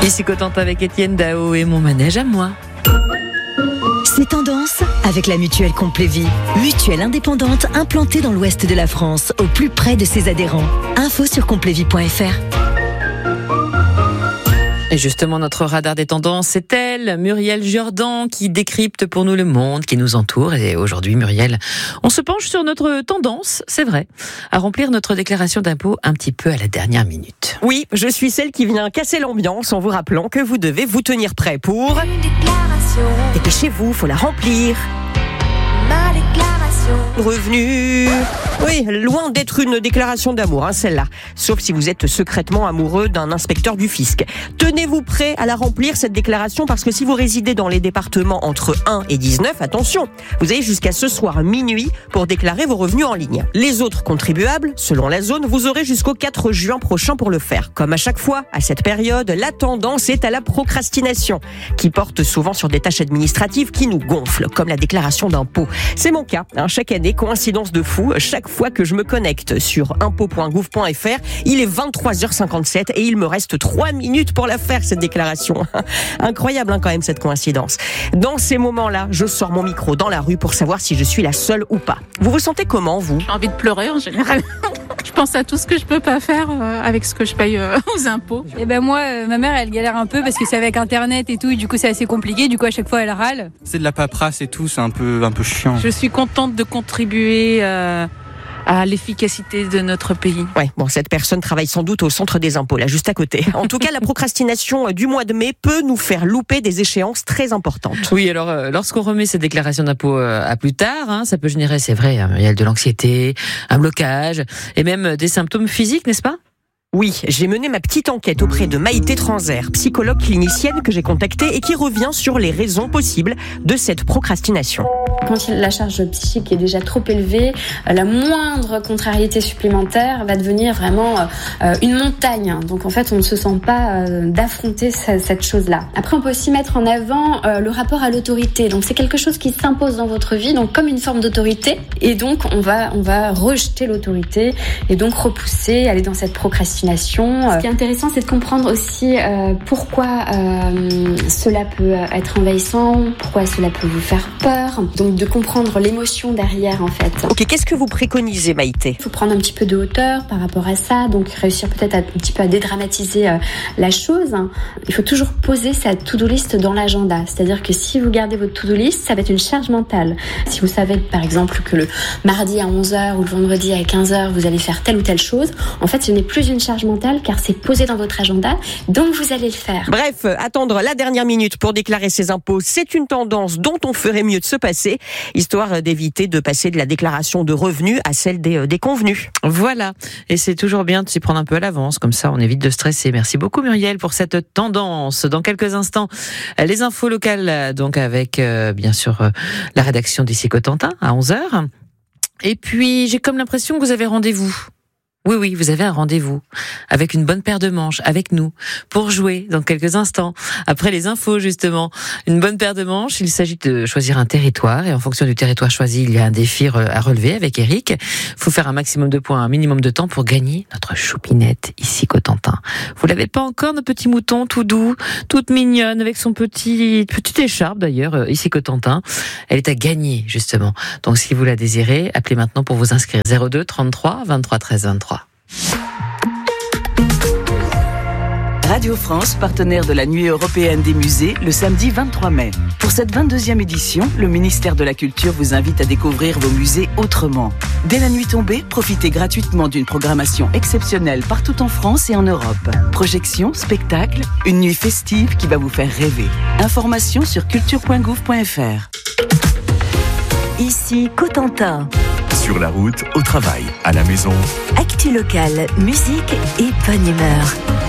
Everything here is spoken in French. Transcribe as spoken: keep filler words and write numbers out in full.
Ici Cotentin avec Étienne Dao et mon manège à moi. C'est tendance avec la mutuelle Complévie. Mutuelle indépendante implantée dans l'ouest de la France, au plus près de ses adhérents. Info sur complévie point f r. Et justement, notre radar des tendances, c'est elle, Muriel Jordan, qui décrypte pour nous le monde qui nous entoure. Et aujourd'hui, Muriel, on se penche sur notre tendance, c'est vrai, à remplir notre déclaration d'impôt un petit peu à la dernière minute. Oui, je suis celle qui vient casser l'ambiance en vous rappelant que vous devez vous tenir prêt pour... Une déclaration. Dépêchez-vous, faut la remplir. Ma déclaration. Revenu. Oui, loin d'être une déclaration d'amour, hein, celle-là. Sauf si vous êtes secrètement amoureux d'un inspecteur du fisc. Tenez-vous prêt à la remplir, cette déclaration, parce que si vous résidez dans les départements entre un et dix-neuf, attention, vous avez jusqu'à ce soir minuit pour déclarer vos revenus en ligne. Les autres contribuables, selon la zone, vous aurez jusqu'au quatre juin prochain pour le faire. Comme à chaque fois, à cette période, la tendance est à la procrastination, qui porte souvent sur des tâches administratives qui nous gonflent, comme la déclaration d'impôt. C'est mon cas, hein, chaque année, coïncidence de fou, chaque fois que je me connecte sur impôt point gouv point f r, il est vingt-trois heures cinquante-sept et il me reste trois minutes pour la faire, cette déclaration. Incroyable, hein, quand même, cette coïncidence. Dans ces moments-là, je sors mon micro dans la rue pour savoir si je suis la seule ou pas. Vous vous sentez comment, vous ? J'ai envie de pleurer en général. Je pense à tout ce que je peux pas faire euh, avec ce que je paye euh, aux impôts. Et ben moi, euh, ma mère, elle galère un peu parce que c'est avec Internet et tout, et du coup c'est assez compliqué. Du coup à chaque fois elle râle. C'est de la paperasse et tout, c'est un peu un peu chiant. Je suis contente de contribuer euh, à l'efficacité de notre pays. Ouais, bon, cette personne travaille sans doute au centre des impôts, là, juste à côté. En tout cas, la procrastination du mois de mai peut nous faire louper des échéances très importantes. Oui, alors euh, lorsqu'on remet cette déclaration d'impôt euh, à plus tard, hein, ça peut générer, c'est vrai, hein, il y a de l'anxiété, un blocage et même des symptômes physiques, n'est-ce pas ? Oui, j'ai mené ma petite enquête auprès de Maïté Transer, psychologue clinicienne que j'ai contactée et qui revient sur les raisons possibles de cette procrastination. Quand la charge psychique est déjà trop élevée, la moindre contrariété supplémentaire va devenir vraiment une montagne. Donc en fait, on ne se sent pas d'affronter cette chose-là. Après, on peut aussi mettre en avant le rapport à l'autorité. Donc c'est quelque chose qui s'impose dans votre vie, donc comme une forme d'autorité. Et donc on va, on va rejeter l'autorité et donc repousser, aller dans cette procrastination. Ce qui est intéressant, c'est de comprendre aussi euh, pourquoi euh, cela peut être envahissant, pourquoi cela peut vous faire peur. Donc de comprendre l'émotion derrière, en fait. Ok, qu'est-ce que vous préconisez, Maïté ? Il faut prendre un petit peu de hauteur par rapport à ça, donc réussir peut-être à, un petit peu à dédramatiser euh, la chose. Il faut toujours poser sa to-do list dans l'agenda. C'est-à-dire que si vous gardez votre to-do list, ça va être une charge mentale. Si vous savez, par exemple, que le mardi à onze heures ou le vendredi à quinze heures, vous allez faire telle ou telle chose, en fait, ce n'est plus une charge mentale car c'est posé dans votre agenda, donc vous allez le faire. Bref, attendre la dernière minute pour déclarer ses impôts, c'est une tendance dont on ferait mieux de se passer, histoire d'éviter de passer de la déclaration de revenus à celle des, des convenus. Voilà, et c'est toujours bien de s'y prendre un peu à l'avance, comme ça on évite de stresser. Merci beaucoup Muriel pour cette tendance. Dans quelques instants, les infos locales, donc avec euh, bien sûr euh, la rédaction d'Ici Cotentin à onze heures. Et puis j'ai comme l'impression que vous avez rendez-vous. Oui, oui, vous avez un rendez-vous avec une bonne paire de manches, avec nous, pour jouer dans quelques instants. Après les infos, justement, une bonne paire de manches, il s'agit de choisir un territoire et en fonction du territoire choisi, il y a un défi à relever avec Eric. Il faut faire un maximum de points, un minimum de temps pour gagner notre choupinette Ici Cotentin. Vous l'avez pas encore, notre petit mouton tout doux, toute mignonne, avec son petit, petite écharpe d'ailleurs, Ici Cotentin. Elle est à gagner, justement. Donc si vous la désirez, appelez maintenant pour vous inscrire zéro deux trente-trois vingt-trois treize vingt-trois. Radio France, partenaire de la Nuit européenne des musées, le samedi vingt-trois mai. Pour cette vingt-deuxième édition, le ministère de la Culture vous invite à découvrir vos musées autrement. Dès la nuit tombée, profitez gratuitement d'une programmation exceptionnelle partout en France et en Europe. Projections, spectacles, une nuit festive qui va vous faire rêver. Informations sur culture point gouv point f r. Ici Cotentin. Sur la route, au travail, à la maison. Actu locale, musique et bonne humeur.